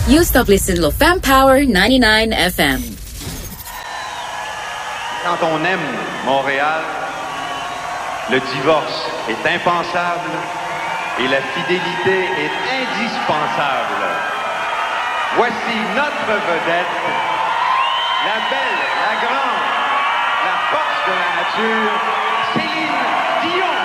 You stop listening to Femme Power 99 FM. Quand on aime Montréal, le divorce est impensable et la fidélité est indispensable. Voici notre vedette, la belle, la grande, la force de la nature, Céline Dion.